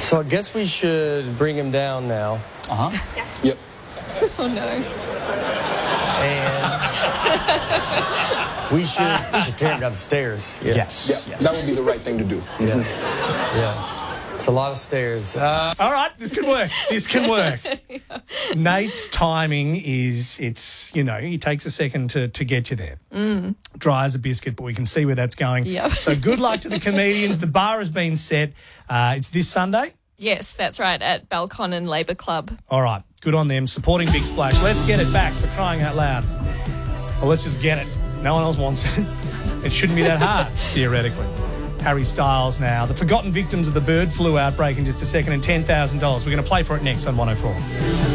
So I guess we should bring him down now. Yes. Yep. Oh, no. And we should carry him down the stairs. Yeah. Yes. Yeah, That would be the right thing to do. Yeah. Yeah. It's a lot of stairs. All right, this can work. This can work. Nate's timing is, he takes a second to get you there. Dry as a biscuit, but we can see where that's going. Yep. So good luck to the comedians. The bar has been set. It's this Sunday? Yes, that's right, at Balconnen Labour Club. All right, good on them. Supporting Big Splash. Let's get it back, for crying out loud. Well, let's just get it. No one else wants it. It shouldn't be that hard, theoretically. Harry Styles now. The forgotten victims of the bird flu outbreak in just a second, and $10,000. We're going to play for it next on 104.